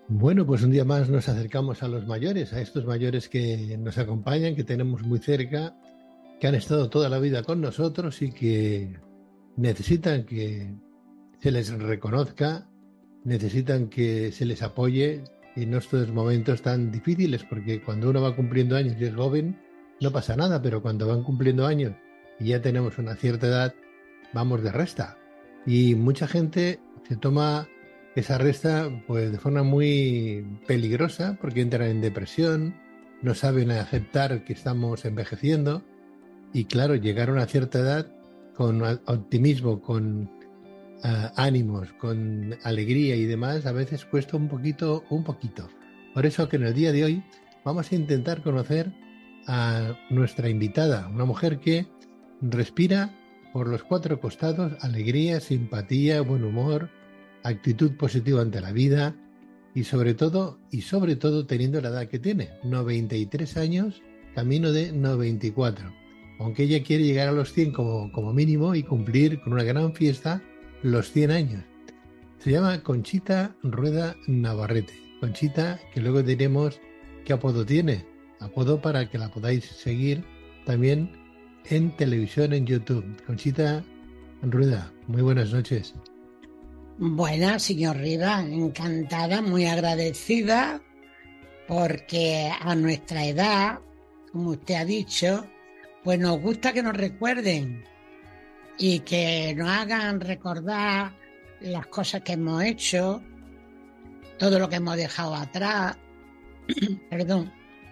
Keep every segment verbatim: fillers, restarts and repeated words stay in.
Bueno, pues un día más nos acercamos a los mayores, a estos mayores que nos acompañan, que tenemos muy cerca, que han estado toda la vida con nosotros y que necesitan que se les reconozca, necesitan que se les apoye en estos momentos tan difíciles, porque cuando uno va cumpliendo años y es joven, no pasa nada, pero cuando van cumpliendo años y ya tenemos una cierta edad, vamos de resta. Y mucha gente se toma esa resta pues de forma muy peligrosa porque entran en depresión, no saben aceptar que estamos envejeciendo y claro, llegar a una cierta edad con optimismo, con uh, ánimos, con alegría y demás, a veces cuesta un poquito, un poquito. Por eso que en el día de hoy vamos a intentar conocer a nuestra invitada, una mujer que respira por los cuatro costados, alegría, simpatía, buen humor, actitud positiva ante la vida y sobre todo, y sobre todo teniendo la edad que tiene, noventa y tres años, camino de noventa y cuatro. Aunque ella quiere llegar a los cien como, como mínimo y cumplir con una gran fiesta los cien años. Se llama Conchita Rueda Navarrete. Conchita, que luego diremos qué apodo tiene. Apodo para que la podáis seguir también en televisión, en YouTube. Conchita Rueda, muy buenas noches. Buenas, señor Rivas, encantada, muy agradecida, porque a nuestra edad, como usted ha dicho, pues nos gusta que nos recuerden y que nos hagan recordar las cosas que hemos hecho, todo lo que hemos dejado atrás, perdón.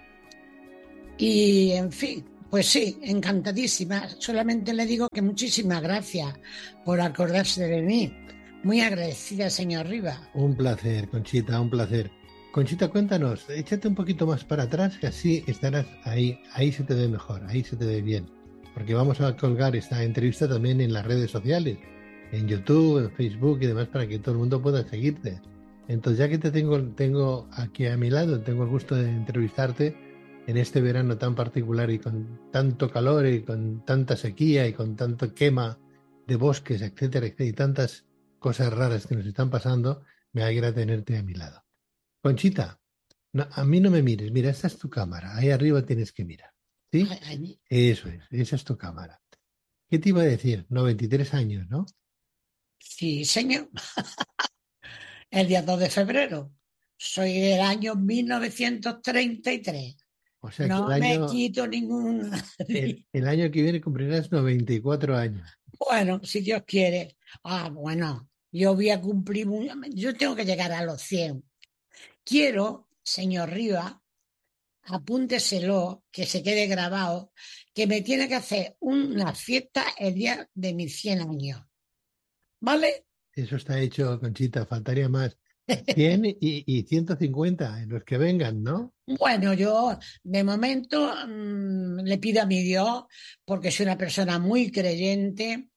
Y, en fin, pues sí, encantadísima. Solamente le digo que muchísimas gracias por acordarse de mí. Muy agradecida, señor Rivas. Un placer, Conchita, un placer. Conchita, cuéntanos, échate un poquito más para atrás, que así estarás ahí, ahí se te ve mejor, ahí se te ve bien. Porque vamos a colgar esta entrevista también en las redes sociales, en YouTube, en Facebook y demás, para que todo el mundo pueda seguirte. Entonces, ya que te tengo, tengo aquí a mi lado, tengo el gusto de entrevistarte en este verano tan particular y con tanto calor y con tanta sequía y con tanto quema de bosques, etcétera, etcétera, y tantas cosas raras que nos están pasando, me alegra tenerte a mi lado. Conchita, no, a mí no me mires, mira, esta es tu cámara, ahí arriba tienes que mirar, ¿sí? Ay, ay. Eso es, esa es tu cámara. ¿Qué te iba a decir? noventa y tres años, ¿no? Sí, señor. El día dos de febrero. Soy del año mil novecientos treinta y tres. O sea que el No me año, quito ningún... el, el año que viene cumplirás noventa y cuatro años. Bueno, si Dios quiere. Ah, bueno, yo voy a cumplir... Muy... Yo tengo que llegar a los cien. Quiero, señor Rivas, apúnteselo, que se quede grabado, que me tiene que hacer una fiesta el día de mis cien años. ¿Vale? Eso está hecho, Conchita, faltaría más. cien y, y ciento cincuenta en los que vengan, ¿no? Bueno, yo de momento mmm, le pido a mi Dios, porque soy una persona muy creyente,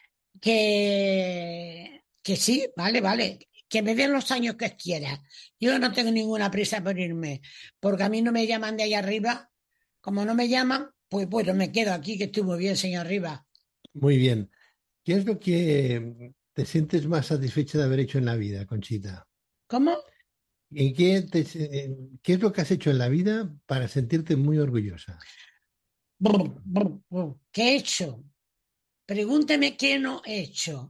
que, que sí, vale, vale, que me den los años que quiera. Yo no tengo ninguna prisa por irme, porque a mí no me llaman de ahí arriba. Como no me llaman, pues bueno, me quedo aquí, que estoy muy bien, señor Rivas. Muy bien. ¿Qué es lo que te sientes más satisfecha de haber hecho en la vida, Conchita? ¿Cómo? ¿En qué, te- en- qué es lo que has hecho en la vida para sentirte muy orgullosa? Brr, brr, brr. ¿Qué he hecho? Pregúnteme qué no he hecho,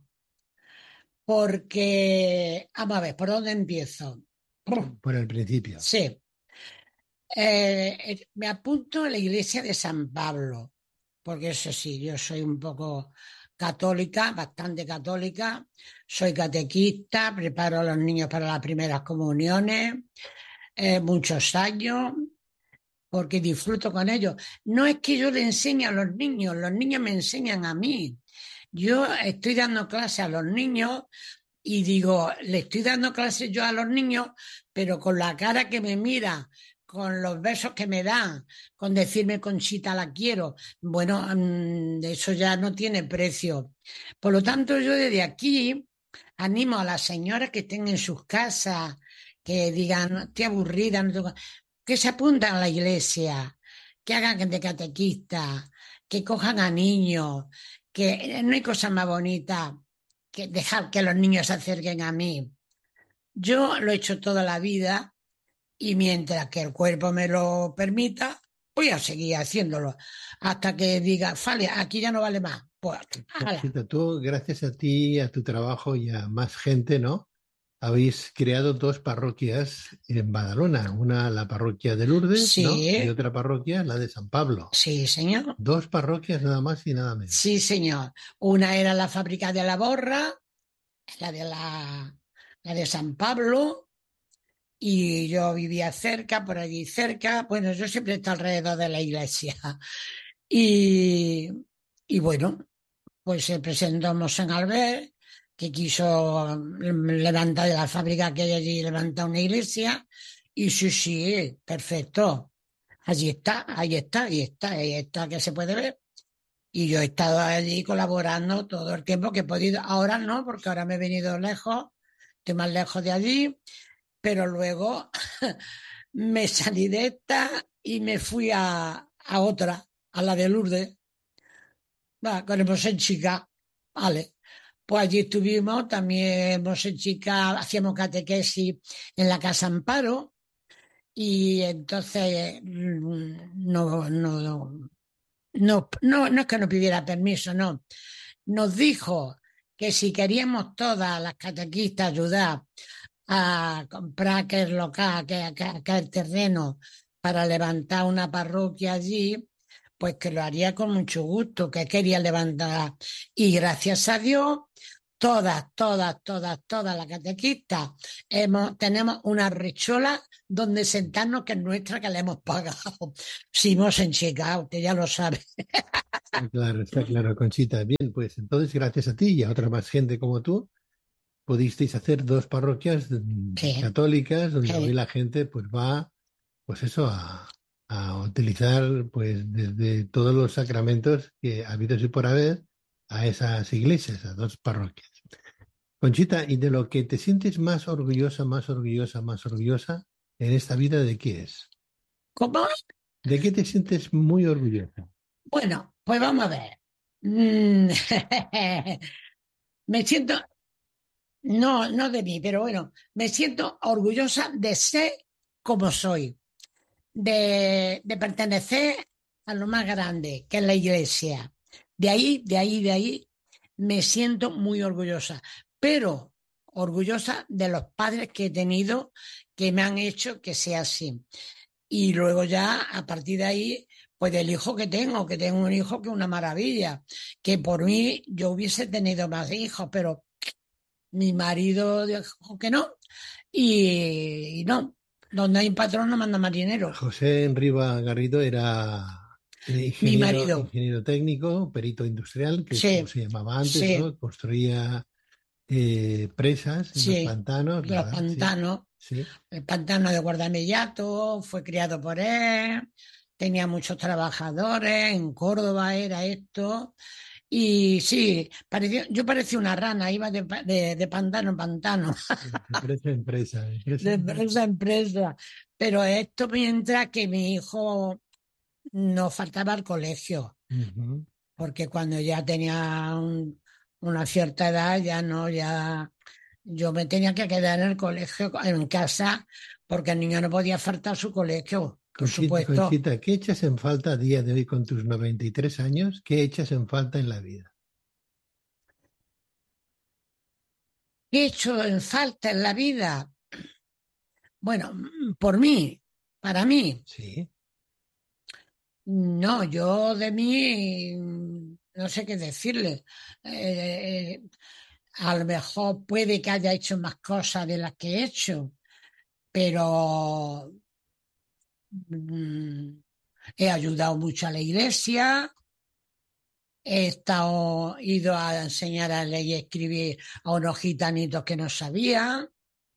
porque, vamos a ver, ¿por dónde empiezo? Brr. Por el principio. Sí. Eh, eh, me apunto a la iglesia de San Pablo, porque eso sí, yo soy un poco católica, bastante católica, soy catequista, preparo a los niños para las primeras comuniones, eh, muchos años, porque disfruto con ellos. No es que yo le enseñe a los niños, los niños me enseñan a mí. Yo estoy dando clase a los niños y digo, le estoy dando clases yo a los niños, pero con la cara que me mira, con los besos que me dan, con decirme Conchita la quiero, bueno, mmm, eso ya no tiene precio. Por lo tanto, yo desde aquí animo a las señoras que estén en sus casas, que digan, estoy aburrida, no tengo... que se apuntan a la iglesia, que hagan de catequistas, que cojan a niños, que no hay cosa más bonita que dejar que los niños se acerquen a mí. Yo lo he hecho toda la vida y mientras que el cuerpo me lo permita, voy a seguir haciéndolo hasta que diga, vale, aquí ya no vale más. Pues, hala. Conchita, tú, gracias a ti, a tu trabajo y a más gente, ¿no? Habéis creado dos parroquias en Badalona, una la parroquia de Lourdes, ¿no? Y Sí, otra parroquia, la de San Pablo. sí, señor. Dos parroquias nada más y nada menos. Sí, señor. Una era la fábrica de la Borra, la de la, la de San Pablo, y yo vivía cerca, por allí cerca. Bueno, yo siempre he estado alrededor de la iglesia. Y, y bueno, pues se presentó Mosén Albert, que quiso levantar de la fábrica que hay allí, levantar una iglesia. Y sí, sí, perfecto. Allí está, ahí está, ahí está, ahí está, que se puede ver. Y yo he estado allí colaborando todo el tiempo que he podido. Ahora no, porque ahora me he venido lejos, estoy más lejos de allí, pero luego me salí de esta y me fui a, a otra, a la de Lourdes, va, con el Mosén Chica. Vale. Pues allí estuvimos, también Mosén Chica, hacíamos catequesis en la Casa Amparo y entonces mm, no, no, no, no, no, no es que no pidiera permiso, no. Nos dijo que si queríamos todas las catequistas ayudar a comprar aquel local, aquel, aquel terreno para levantar una parroquia allí, pues que lo haría con mucho gusto, que quería levantar. Y gracias a Dios, todas, todas, todas, todas las catequistas hemos, tenemos una rechola donde sentarnos que es nuestra, que le hemos pagado. Si hemos en Chicago, usted ya lo sabe. Está claro, está claro, Conchita. Bien, pues entonces, gracias a ti y a otra más gente como tú, pudisteis hacer dos parroquias mm, Sí, católicas donde hoy sí. la gente pues va, pues eso, a, a utilizar pues desde todos los sacramentos que ha habido y por haber a esas iglesias, a dos parroquias. Conchita, ¿y de lo que te sientes más orgullosa, más orgullosa, más orgullosa en esta vida, de qué es? ¿Cómo? ¿De qué te sientes muy orgullosa? Bueno, pues vamos a ver. Mm, me siento, no, no de mí, pero bueno, me siento orgullosa de ser como soy, de, de pertenecer a lo más grande, que es la iglesia. De ahí, de ahí, de ahí, me siento muy orgullosa, pero orgullosa de los padres que he tenido que me han hecho que sea así. Y luego ya, a partir de ahí, pues del hijo que tengo, que tengo un hijo que es una maravilla, que por mí yo hubiese tenido más hijos, pero mi marido dijo que no, y, y no, donde hay un patrón no manda marinero. José Riva Garrido era eh, Mi ingeniero, marido, ingeniero técnico, perito industrial, que es como sí, se llamaba antes, sí, ¿no? Construía eh, presas en los sí, pantanos, de los ¿verdad? Sí, pantanos, sí. el pantano de Guardamellato, fue criado por él, tenía muchos trabajadores, en Córdoba era esto. Y sí, pareció, yo parecía una rana, iba de, de, de pantano en pantano, Empresa, empresa, empresa, de empresa. empresa a empresa. Pero esto mientras que mi hijo no faltaba al colegio, Ujú. porque cuando ya tenía un- una cierta edad, ya no, ya yo me tenía que quedar en el colegio, en casa, porque el niño no podía faltar a su colegio, por Conchita, supuesto. Conchita, ¿qué echas en falta a día de hoy con tus noventa y tres años? ¿Qué echas en falta en la vida? ¿Qué he hecho en falta en la vida? Bueno, mm, por mí, para mí. Sí. No, yo de mí mm, no sé qué decirle. Eh, eh, a lo mejor puede que haya hecho más cosas de las que he hecho, pero mm, he ayudado mucho a la iglesia, he estado, ido a enseñar a leer y escribir a unos gitanitos que no sabían.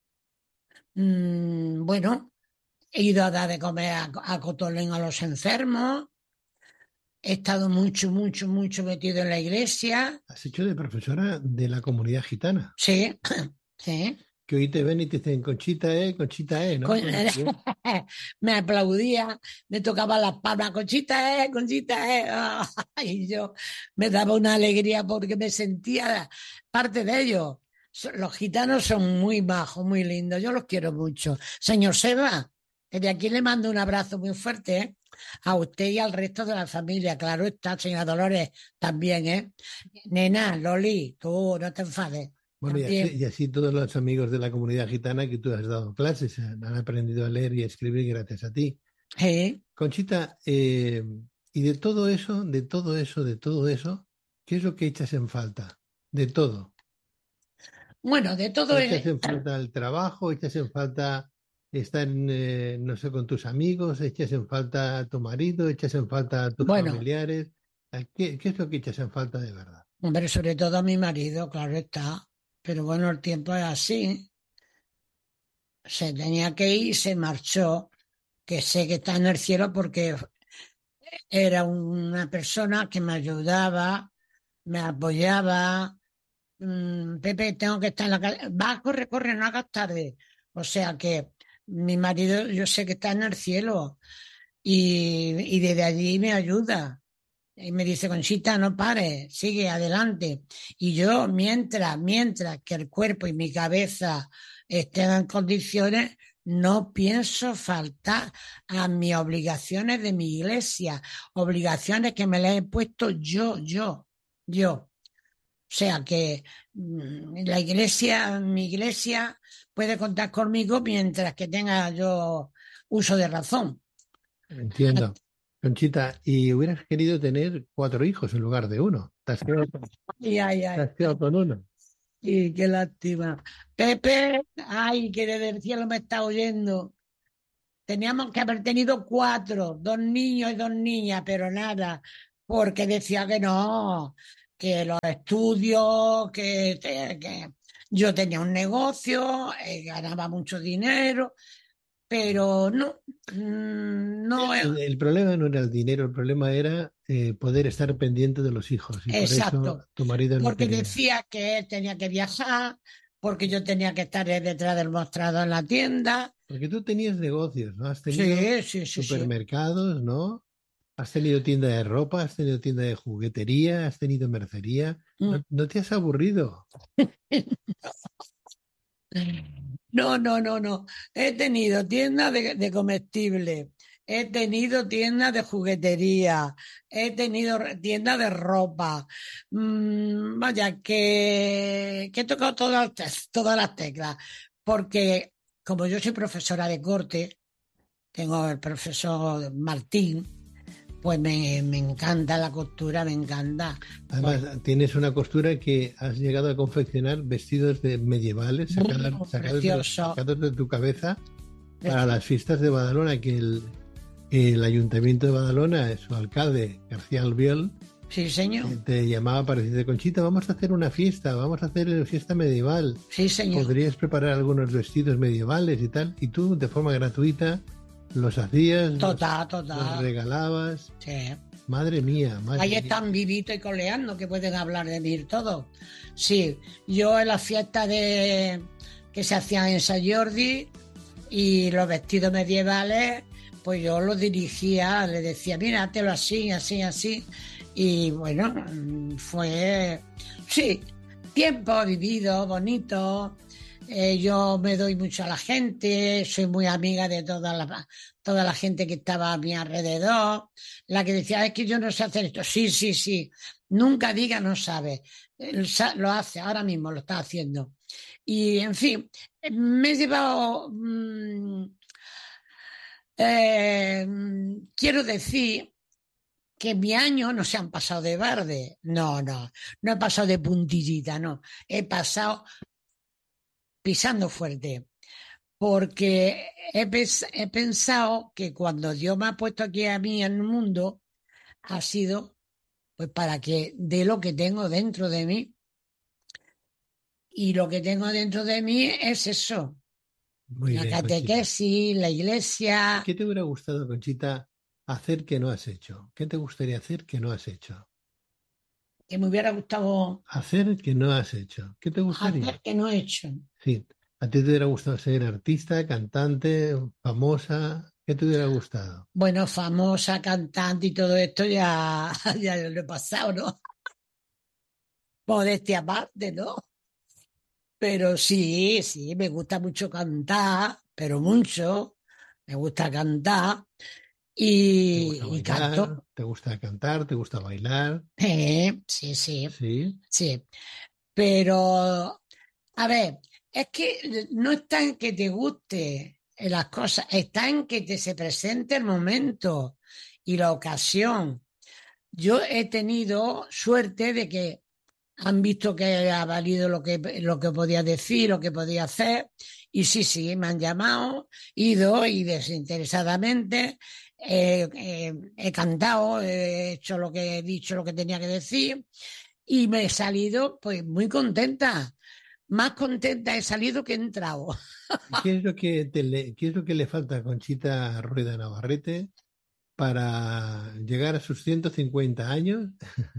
Mm, bueno, he ido a dar de comer a, a cotolén a los enfermos. He estado mucho, mucho, mucho metido en la iglesia. Has hecho de profesora de la comunidad gitana, Sí, sí. que hoy te ven y te dicen Conchita, eh, Conchita, eh, ¿no? Con- Bueno, bien. me aplaudía, me tocaba las palmas, Conchita, eh, Conchita, eh. Y yo me daba una alegría porque me sentía parte de ellos. Los gitanos son muy majos, muy lindos. Yo los quiero mucho. Señor Seba, desde aquí le mando un abrazo muy fuerte, ¿eh? A usted y al resto de la familia. Claro está, señora Dolores, también, ¿eh? Nena, Loli, tú no te enfades. Bueno, y así, y así todos los amigos de la comunidad gitana que tú has dado clases han aprendido a leer y a escribir gracias a ti. Sí. Conchita, eh, y de todo eso, de todo eso, de todo eso, ¿qué es lo que echas en falta? De todo. Bueno, de todo ¿Echas es... en falta el trabajo? ¿Echas en falta estar, eh, no sé, con tus amigos? ¿Echas en falta a tu marido? ¿Echas en falta a tus Bueno, familiares? ¿Qué, qué es lo que echas en falta de verdad? hombre, sobre todo a mi marido, claro está. Pero bueno, el tiempo es así. Se tenía que ir y se marchó, que sé que está en el cielo porque era una persona que me ayudaba, me apoyaba. Mm, Pepe, tengo que estar en la calle. Va, corre, corre, no hagas tarde. O sea que mi marido, yo sé que está en el cielo y, y desde allí me ayuda. Y me dice, Conchita, no pares, sigue adelante. Y yo, mientras, mientras que el cuerpo y mi cabeza estén en condiciones, no pienso faltar a mis obligaciones de mi iglesia, obligaciones que me las he puesto yo, yo, yo. O sea que mmm, la iglesia, mi iglesia puede contar conmigo mientras que tenga yo uso de razón. Entiendo. Conchita, ¿y hubieras querido tener cuatro hijos en lugar de uno? ¿Te has quedado, con- Ay, ay, te ay. has quedado con uno? Y qué lástima. Pepe, ay, que desde el cielo me está oyendo. Teníamos que haber tenido cuatro, dos niños y dos niñas, pero nada, porque decía que no, que los estudios, que, que yo tenía un negocio, eh, ganaba mucho dinero, pero no, mm, no, eh, El, el problema no era el dinero, el problema era eh, poder estar pendiente de los hijos y por eso exacto, tu marido no porque quería. decía que él tenía que viajar, porque yo tenía que estar detrás del mostrador en la tienda. Porque tú tenías negocios, ¿no? Has tenido Sí, sí, sí, sí. supermercados, ¿no? Has tenido tienda de ropa, has tenido tienda de juguetería, has tenido mercería. Mm. ¿No, no te has aburrido? No, no, no, no. He tenido tiendas de, de comestibles, he tenido tiendas de juguetería, he tenido re- tiendas de ropa. Mm, vaya, que, que he tocado todas, las te- todas las teclas, porque como yo soy profesora de corte, tengo el profesor Martín, pues me, me encanta la costura, me encanta. Pues, Además, tienes una costura que has llegado a confeccionar vestidos de medievales sacados, mm, sacados de, precioso, sacados de tu cabeza para precioso. las fiestas de Badalona, que el, el Ayuntamiento de Badalona, su alcalde, García Albiol, Sí, señor. eh, te llamaba para decirte, Conchita, vamos a hacer una fiesta, vamos a hacer fiesta medieval. Sí, señor. Podrías preparar algunos vestidos medievales y tal, y tú de forma gratuita los hacías, los, Total, los total. regalabas. Sí. Madre mía, madre Ahí mía. están vivito y coleando, que pueden hablar de mí todo. Sí, yo en las fiestas de que se hacían en San Jordi y los vestidos medievales, pues yo los dirigía, le decía, mira, hátelo así, así, así. Y bueno, mm, fue, sí, tiempo vivido, bonito. Eh, yo me doy mucho a la gente, soy muy amiga de toda la, toda la gente que estaba a mi alrededor. La que decía, es que yo no sé hacer esto. Sí, sí, sí. Nunca diga no sabe. Él sa- Lo hace, ahora mismo lo está haciendo. Y en fin, eh, me he llevado, mm, eh, mm, quiero decir que mi año no se han pasado de verde. No, no, no he pasado de puntillita, no. He pasado pisando fuerte. Porque he, pens- he pensado que cuando Dios me ha puesto aquí a mí en el mundo, ha sido pues para que dé lo que tengo dentro de mí. Y lo que tengo dentro de mí es eso, Muy la bien, Conchita. catequesis, la iglesia, ¿Qué te hubiera gustado, Conchita, hacer que no has hecho? ¿Qué te gustaría hacer que no has hecho? que me hubiera gustado Hacer que no has hecho. ¿Qué te hacer gustaría? que no he hecho. Sí, a ti te hubiera gustado ser artista, cantante, famosa. ¿Qué te hubiera gustado? Bueno, famosa, cantante y todo esto ya, ya lo he pasado, ¿no? Modestia aparte, ¿no? Pero sí, sí, me gusta mucho cantar, pero mucho. Me gusta cantar ¿Te gusta y, y bailar? canto. ¿Te gusta cantar? ¿Te gusta bailar? Eh, sí, sí, Sí. sí. Pero, a ver, es que no está en que te guste las cosas, está en que te se presente el momento y la ocasión. Yo he tenido suerte de que han visto que ha valido lo que, lo que podía decir, lo que podía hacer, y sí, sí, me han llamado, ido y desinteresadamente eh, eh, he cantado, he hecho lo que he dicho, lo que tenía que decir, y me he salido pues muy contenta. Más contenta he salido que he entrado. ¿Qué es lo que te le, qué es lo que le falta a Conchita Rueda Navarrete para llegar a sus ciento cincuenta años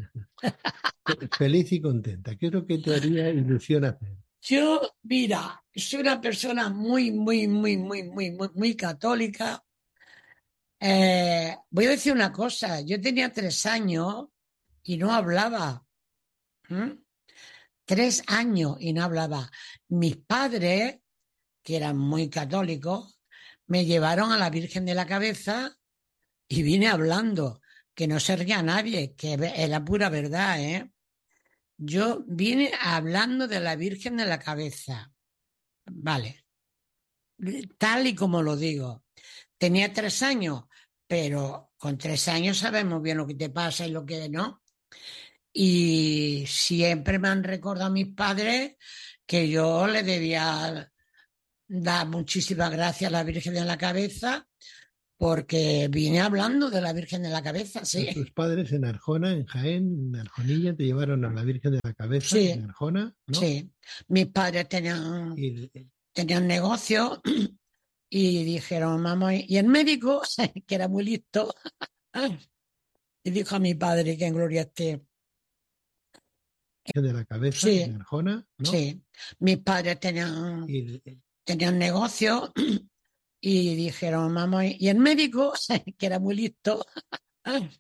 feliz y contenta? ¿Qué es lo que te haría ilusión hacer? Yo, mira, soy una persona muy, muy, muy, muy, muy, muy, muy católica. Eh, voy a decir una cosa, yo tenía tres años y no hablaba. ¿Mm? Tres años y no hablaba. Mis padres, que eran muy católicos, me llevaron a la Virgen de la Cabeza y vine hablando, que no se ría nadie, que es la pura verdad, ¿eh? Yo vine hablando de la Virgen de la Cabeza, vale, tal y como lo digo. Tenía tres años, pero con tres años sabemos bien lo que te pasa y lo que no. Y siempre me han recordado mis padres que yo le debía dar muchísimas gracias a la Virgen de la Cabeza porque vine hablando de la Virgen de la Cabeza, A sí, tus padres en Arjona, en Jaén, en Arjonilla, te llevaron a la Virgen de la Cabeza en sí, Arjona, ¿no? sí. Mis padres tenían, Y tenían negocio y dijeron, vamos, y el médico, que era muy listo, y dijo a mi padre que en gloria esté, de la Cabeza en sí, Arjona, ¿no? sí. Mis padres tenían, Y tenían negocio y dijeron, vamos, y el médico, que era muy listo,